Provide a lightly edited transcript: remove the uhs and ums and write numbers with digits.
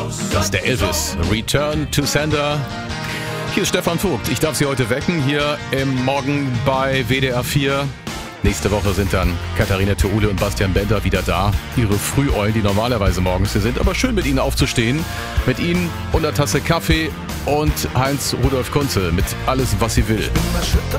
Das ist der Elvis. Return to Sender. Hier ist Stefan Vogt. Ich darf Sie heute wecken, hier im Morgen bei WDR 4. Nächste Woche sind dann Katharina Theule und Bastian Bender wieder da. Ihre Früheulen, die normalerweise morgens hier sind. Aber schön mit Ihnen aufzustehen. Mit Ihnen und einer Tasse Kaffee und Heinz Rudolf Kunze mit Alles, was sie will. Ich bin erschüttert